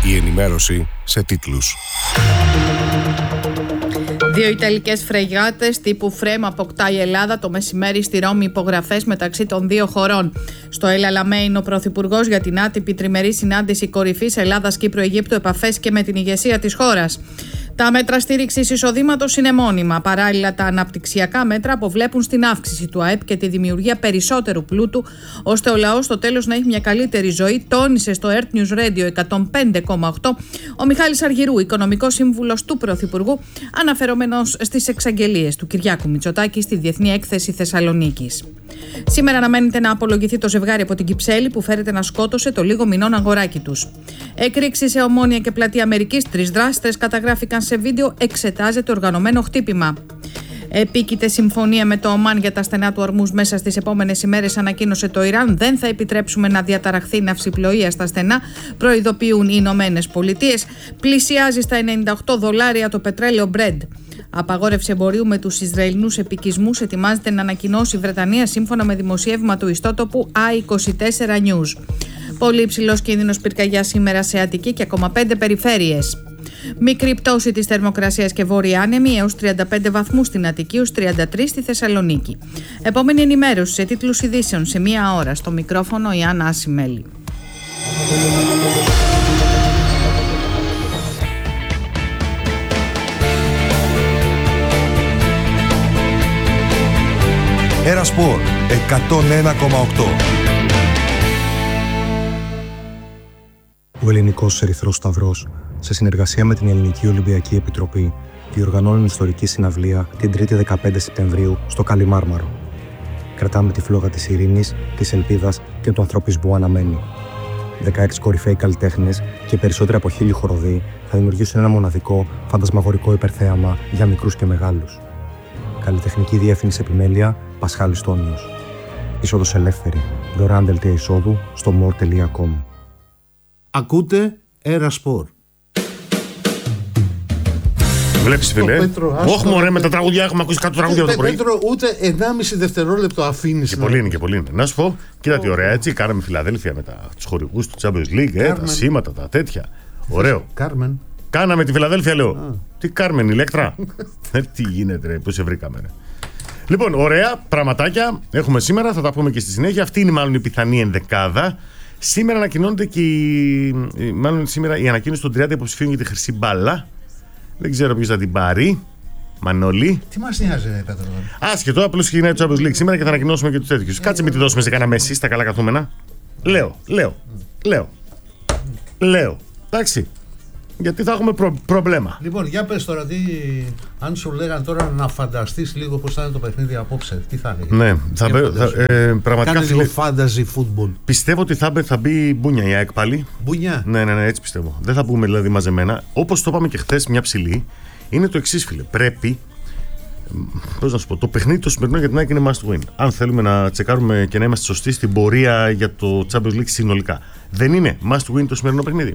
Η ενημέρωση σε τίτλους. 2 Ιταλικές φρεγάτες τύπου Φρέμ αποκτά η Ελλάδα το μεσημέρι στη Ρώμη, υπογραφές μεταξύ των 2 χωρών. Στο El Alamein είναι ο Πρωθυπουργός για την άτυπη τριμερή συνάντηση κορυφής Ελλάδα-Κύπρου-Αιγύπτου, επαφές και με την ηγεσία της χώρας. Τα μέτρα στήριξης εισοδήματος είναι μόνιμα. Παράλληλα, τα αναπτυξιακά μέτρα αποβλέπουν στην αύξηση του ΑΕΠ και τη δημιουργία περισσότερου πλούτου, ώστε ο λαός στο τέλος να έχει μια καλύτερη ζωή, τόνισε στο Earth News Radio 105,8 ο Μιχάλης Αργυρού, οικονομικός σύμβουλος του Πρωθυπουργού, αναφερόμενος στις εξαγγελίες του Κυριάκου Μητσοτάκη στη Διεθνή Έκθεση Θεσσαλονίκης. Σήμερα αναμένεται να απολογηθεί το ζευγάρι από την Κυψέλη που φέρεται να σκότωσε το λίγο μηνών αγοράκι τους. Έκρηξη σε Ομόνια και Πλατεία Αμερικής, 3 δράστες καταγράφηκαν σε βίντεο, εξετάζεται οργανωμένο χτύπημα. Επίκειται συμφωνία με το Ομάν για τα στενά του Ορμούζ μέσα στις επόμενες ημέρες, ανακοίνωσε το Ιράν. Δεν θα επιτρέψουμε να διαταραχθεί η ναυσιπλοεία στα στενά, προειδοποιούν οι Ηνωμένες Πολιτείες. Πλησιάζει στα $98 το πετρέλαιο Brent. Απαγόρευση εμπορίου με τους Ισραηλινούς επικισμούς ετοιμάζεται να ανακοινώσει η Βρετανία, σύμφωνα με δημοσιεύμα του ιστότοπου i24 News. Πολύ υψηλός κίνδυνος πυρκαγιάς σήμερα σε Αττική και ακόμα 5 περιφέρειες. Μικρή πτώση της θερμοκρασίας και βόρεια άνεμη έως 35 βαθμούς στην Αττική, έως 33 στη Θεσσαλονίκη. Επόμενη ενημέρωση σε τίτλους ειδήσεων σε 1 ώρα. Στο μικρόφωνο η Άννα Ασημέλη. Ένα Σπορ 101,8. Ο Ελληνικός Ερυθρός Σταυρός, σε συνεργασία με την Ελληνική Ολυμπιακή Επιτροπή, διοργανώνουν ιστορική συναυλία την 3η 15 Σεπτεμβρίου στο Καλιμάρμαρο. Κρατάμε τη φλόγα της ειρήνης, της ελπίδας και του ανθρωπισμού αναμένει. 16 κορυφαίοι καλλιτέχνες και περισσότεροι από 1000 χοροδοί θα δημιουργήσουν ένα μοναδικό, φαντασμαγορικό υπερθέαμα για μικρούς και μεγάλους. Καλλιτεχνική διεύθυνση επιμέλεια Πασχάλης Τόνιος. Είσοδος ελεύθερη. Δωρεάν δελτία εισόδου στο more.com. Ακούτε Ένα Σπορ. Βλέπεις, φίλε. Όχι, μωρέ, με τα τραγουδιά έχουμε ακούσει κάτι τραγουδιά το πρωί. Πέτρο, ούτε 1,5 δευτερόλεπτο αφήνεις. Και πολύ είναι, και πολύ είναι. Να σου πω, κοίτα τι ωραία, έτσι. Κάναμε Φιλαδέλφια με τους χορηγούς του Champions League, τα σήματα, τα τέτοια. Ωραίο. Κάρμεν. Κάναμε τη Φιλαδέλφια, λέω. Τι Κάρμεν, ηλέκτρα. Τι γίνεται, ρε, πού σε βρήκαμε, ρε. Λοιπόν, ωραία πραγματάκια έχουμε σήμερα, θα τα πούμε και στη συνέχεια. Αυτή είναι μάλλον η πιθανή ενδεκάδα. Σήμερα ανακοινώνεται και η ανακοίνωση των 30 υποψηφίων για τη χρυσή μπάλα. Δεν ξέρω ποιος θα την πάρει. Μανώλη. Τι μας νοιάζει, Πέτρο. Άσχετο, απλώς ξεκινάει το Champions League σήμερα και θα ανακοινώσουμε και τους τέτοιους. Κάτσε μην τη δώσουμε σε κανένα Μέση, στα καλά καθούμενα. Λέω. Εντάξει. Γιατί θα έχουμε προβλέμα. Λοιπόν, για πες τώρα, αν σου λέγανε τώρα να φανταστείς λίγο πώς θα είναι το παιχνίδι απόψε, τι θα έλεγε. Ναι, πραγματικά. Κάνε λίγο fantasy football. Πιστεύω ότι θα μπει μπούνια η ΑΕΚ πάλι. Μπούνια. Ναι, έτσι πιστεύω. Δεν θα μπούμε δηλαδή μαζεμένα. Όπως το είπαμε και χθες, μια ψηλή. Είναι το εξής, φίλε. Πρέπει. Πώς να σου πω, το παιχνίδι το σημερινό για την ΑΕΚ είναι must win. Αν θέλουμε να τσεκάρουμε και να είμαστε σωστοί στην πορεία για το Champions League συνολικά. Δεν είναι must win το σημερινό παιχνίδι.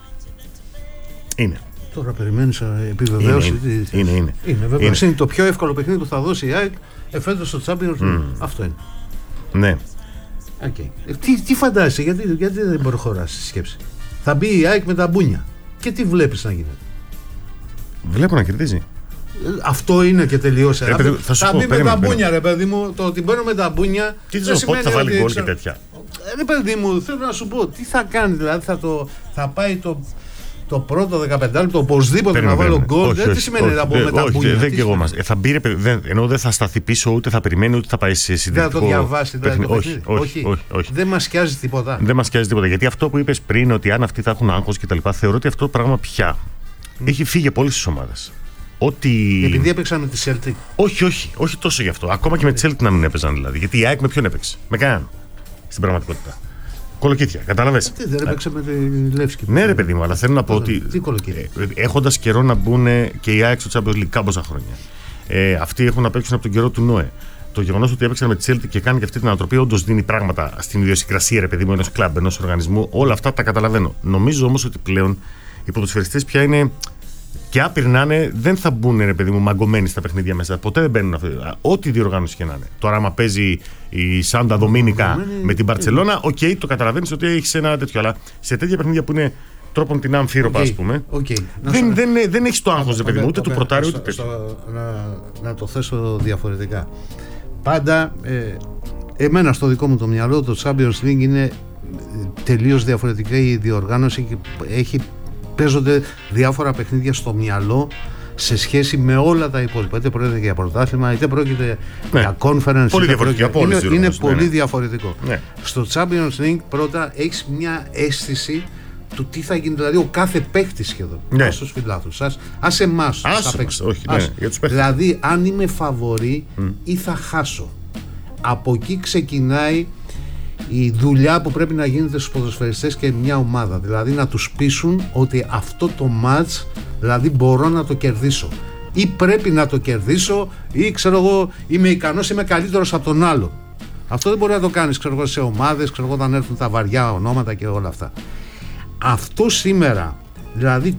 Είναι. Τώρα περιμένεις επιβεβαίωση. Είναι. Είναι το πιο εύκολο παιχνίδι που θα δώσει η ΑΕΚ εφέτος στο Champions. Αυτό είναι. Ναι. Okay. Τι φαντάζεσαι, γιατί δεν προχωράς στη σκέψη. Θα μπει η ΑΕΚ με τα μπούνια. Και τι βλέπεις να γίνεται. Βλέπω να κερδίζει. Αυτό είναι και τελειώσε. Θα μπει με τα μπούνια, ρε παιδί μου. Το ότι μπαίνω με τα μπούνια. Τι θα σου πω, θα βάλει γκολ και τέτοια. Ρε παιδί μου, θέλω να σου πω, τι θα κάνει, δηλαδή θα πάει το πρώτο 15 λεπτό οπωσδήποτε να βάλω γκολ. Δεν τι σημαίνει να μπω με τα μπούνια. Δεν και εγώ μας. Θα μπει, ενώ δεν θα σταθεί πίσω, ούτε θα περιμένει, ούτε θα πάει σε συντηρητικό. Δεν θα το διαβάσει. Όχι. Δεν μας σκιάζει τίποτα. Δεν μας σκιάζει τίποτα. Γιατί αυτό που είπες πριν, ότι αν αυτοί θα έχουν άγχος κτλ., θεωρώ ότι αυτό το πράγμα πια έχει φύγει από όλες τις ομάδες. Επειδή έπαιξαν με τη Celtic. Όχι τόσο γι' αυτό. Ακόμα και με τη Celtic να μην έπαιζαν δηλαδή. Γιατί η ΑΕΚ με ποιον έπαιξε? Με κανέναν. Στην πραγματικότητα. Κολοκύθια, κατάλαβες. Δεν έπαιξε με τη Λεύσκη. Ναι, ρε παιδί μου, αλλά θέλω να πω ότι έχοντας καιρό να μπουν και οι ΑΕΚ στο Champions League κάμποσα χρόνια. Αυτοί έχουν να παίξουν από τον καιρό του Νόε. Το γεγονός ότι έπαιξαν με τη Celtic και κάνει και αυτή την ανατροπή όντως δίνει πράγματα στην ιδιοσυγκρασία, ρε παιδί μου, ενός κλαμπ, ενός οργανισμού. Όλα αυτά τα καταλαβαίνω. Νομίζω όμως ότι πλέον οι ποδοσφαιριστές πια είναι. Και άπειροι να είναι, δεν θα μπουν, ρε παιδί μου, μαγκωμένοι στα παιχνίδια μέσα. Ποτέ δεν μπαίνουν αυτοί. Ό,τι διοργάνωση και να είναι. Τώρα, άμα παίζει η Σάντα Δομίνικα με την Μπαρτσελώνα, το καταλαβαίνεις ότι έχει ένα τέτοιο. Αλλά σε τέτοια παιχνίδια που είναι τρόπον την αμφίροπα, ας πούμε. Δεν έχει το άγχος, παιδί μου, ούτε του πρωτάρι, ούτε τέτοιο. Να το θέσω διαφορετικά. Πάντα, εμένα στο δικό μου το μυαλό, το Champions League είναι τελείως διαφορετική η διοργάνωση και παίζονται διάφορα παιχνίδια στο μυαλό σε σχέση με όλα τα υπόλοιπα. Είτε πρόκειται για πρωτάθλημα, είτε πρόκειται για conference. Πολύ διαφορετικό. Είναι πολύ διαφορετικό. Στο Champions League πρώτα έχεις μια αίσθηση του τι θα γίνει, δηλαδή ο κάθε παίκτης σχεδόν. Στους φιλάθλους. Ας εμάς. Δηλαδή, αν είμαι φαβορί ή θα χάσω. Από εκεί ξεκινάει η δουλειά που πρέπει να γίνεται στους ποδοσφαιριστές και μια ομάδα. Δηλαδή να τους πείσουν ότι αυτό το μάτς, δηλαδή μπορώ να το κερδίσω. Ή πρέπει να το κερδίσω, ή ξέρω εγώ είμαι ικανός, είμαι καλύτερος από τον άλλο. Αυτό δεν μπορεί να το κάνεις, ξέρω εγώ, σε ομάδες, ξέρω εγώ, όταν έρθουν τα βαριά ονόματα και όλα αυτά. Αυτό σήμερα, δηλαδή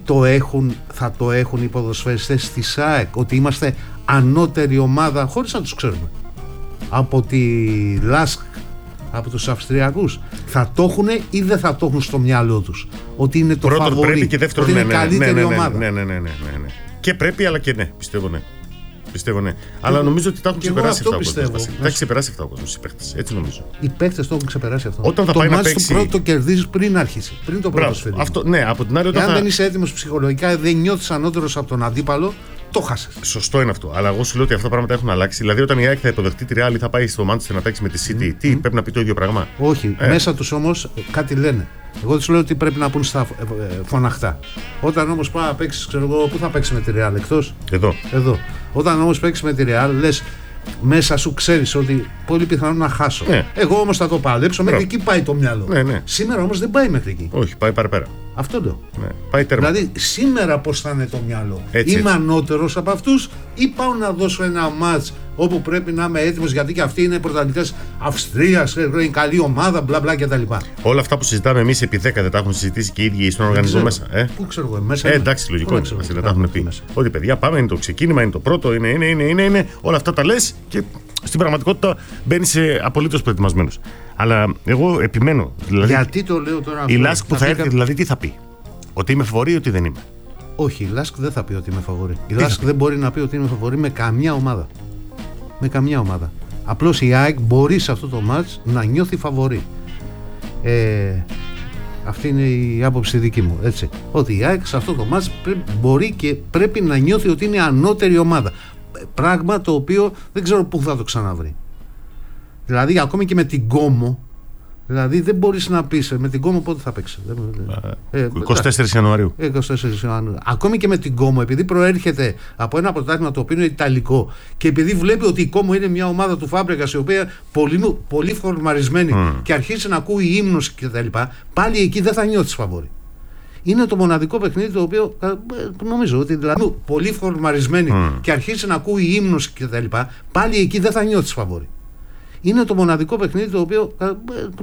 θα το έχουν οι ποδοσφαιριστές της ΑΕΚ, ότι είμαστε ανώτερη ομάδα, χωρίς να τους ξέρουμε. Από τη ΛΑΣΚ, από τους Αυστριακούς, θα το έχουν ή δεν θα το έχουν στο μυαλό τους ότι είναι το φαβορί, ότι είναι καλύτερη ομάδα. Ναι. Και πρέπει, αλλά και ναι, πιστεύω ναι. Αλλά νομίζω ότι τα έχουν ξεπεράσει αυτά ο κόσμος. Τα έχει ξεπεράσει αυτά ο κόσμος, οι παίχτες. Έτσι νομίζω. Οι παίχτες το έχουν ξεπεράσει αυτό. Όταν θα το πάει να παίξει. Το πρώτο το κερδίζει πριν αρχίσει. Πριν το πρώτο σφαίρι. Ναι, από την άλλη, αν δεν είσαι έτοιμος ψυχολογικά, δεν νιώθεις ανώτερος από τον αντίπαλο, το χάσες. Σωστό είναι αυτό. Αλλά εγώ σου λέω ότι αυτά τα πράγματα έχουν αλλάξει. Δηλαδή, όταν η ΑΕΚ θα υποδεχτεί τη Real ή θα πάει στο Manchester να παίξει με τη City, τι πρέπει να πει το ίδιο πράγμα. Όχι. Μέσα τους όμως κάτι λένε. Εγώ τους λέω ότι πρέπει να πούν στα φωναχτά. Όταν όμως πάει να παίξεις, ξέρω εγώ, πού θα παίξει με τη Real, εκτός? Εδώ. Όταν όμως παίξεις με τη Real, λες μέσα σου, ξέρεις ότι πολύ πιθανό να χάσω. Εγώ όμως θα το παλέψω. Μέχρι εκεί πάει το μυαλό. Σήμερα όμως δεν πάει μέχρι εκεί. Όχι, πάει παραπέρα. Αυτό λέω. Πάει τέρμα. Δηλαδή, σήμερα πώς θα είναι το μυαλό? Είμαι ανώτερος από αυτούς ή πάω να δώσω ένα μάτς όπου πρέπει να είμαι έτοιμος, γιατί και αυτοί είναι πρωταθλητές Αυστρίας, είναι καλή ομάδα, μπλα μπλα κτλ. Όλα αυτά που συζητάμε εμείς επί 10 δεν τα έχουν συζητήσει και οι ίδιοι στον οργανισμό μέσα. Πού ξέρω εγώ, μέσα. Εντάξει, λογικό είναι. Δεν τα έχουν πει. Ότι παιδιά, πάμε, είναι το ξεκίνημα, είναι το πρώτο, είναι. Όλα αυτά τα λες και στην πραγματικότητα μπαίνεις απολύτως προετοιμασμένος. Αλλά εγώ επιμένω. Δηλαδή, γιατί το λέω τώρα αυτό? Η ΛΑΣΚ που θα έρθει, δηλαδή, τι θα πει? Ότι είμαι φαβορί ή ότι δεν είμαι? Όχι, η ΛΑΣΚ δεν θα πει ότι είμαι φαβορί. Η ΛΑΣΚ δεν μπορεί να πει ότι είμαι φαβορί με καμιά ομάδα. Με καμιά ομάδα. Απλώς η ΑΕΚ μπορεί σε αυτό το μάτς να νιώθει φαβορί. Αυτή είναι η άποψη δική μου. Έτσι. Ότι η ΑΕΚ σε αυτό το μάτς μπορεί και πρέπει να νιώθει ότι είναι ανώτερη ομάδα. Πράγμα το οποίο δεν ξέρω πού θα το ξαναβρει. Δηλαδή ακόμη και με την Κόμο, δηλαδή δεν μπορείς να πεις με την Κόμο πότε θα παίξει. 24 Ιανουαρίου. 24 Ιανουαρίου. Ακόμη και με την Κόμο, επειδή προέρχεται από ένα πρωτάθλημα το οποίο είναι ιταλικό και επειδή βλέπει ότι η Κόμο είναι μια ομάδα του Φάμπρεγας η οποία πολύ φορμαρισμένη και αρχίζει να ακούει ύμνους κτλ., πάλι εκεί δεν θα νιώθεις φαβορί. Είναι το μοναδικό παιχνίδι το οποίο νομίζω ότι δηλαδή πολύ φορμαρισμένη και αρχίζει να ακούει ύμνους κτλ., πάλι εκεί δεν θα νιώθεις φαβορί. Είναι το μοναδικό παιχνίδι το οποίο